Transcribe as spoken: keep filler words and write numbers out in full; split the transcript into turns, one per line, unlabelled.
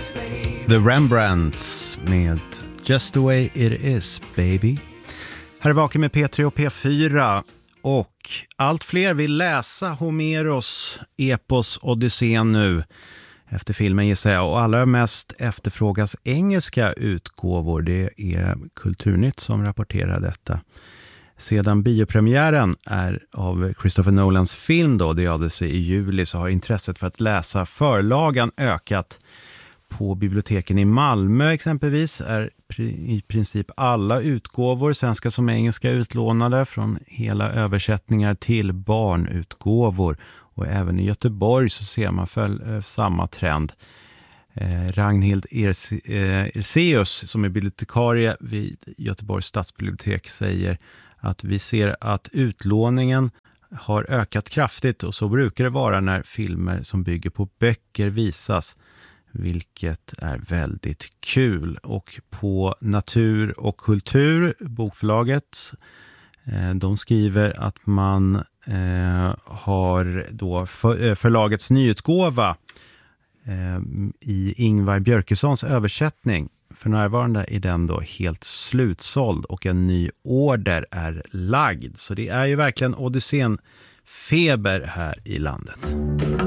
The Rembrandts med Just the way it is, baby. Här är Vaken med P tre och P fyra. Och allt fler vill läsa Homeros epos Odysseen nu efter filmen, gissar jag. Och allra mest efterfrågas engelska utgåvor. Det är Kulturnytt som rapporterar detta. Sedan biopremiären är av Christopher Nolans film då, The Odyssey, i juli, så har intresset för att läsa förlagan ökat. På biblioteken i Malmö exempelvis är i princip alla utgåvor, svenska som engelska, utlånade, från hela översättningar till barnutgåvor. Och även i Göteborg så ser man för, samma trend. Eh, Ragnhild Erseus, som är bibliotekarie vid Göteborgs stadsbibliotek, säger att vi ser att utlåningen har ökat kraftigt, och så brukar det vara när filmer som bygger på böcker visas, vilket är väldigt kul. Och på Natur och kultur, bokförlaget, eh, de skriver att man eh, har då för, förlagets nyutgåva eh, i Ingvar Björkessons översättning. För närvarande är den då helt slutsåld och en ny order är lagd. Så det är ju verkligen Odysseen feber här i landet.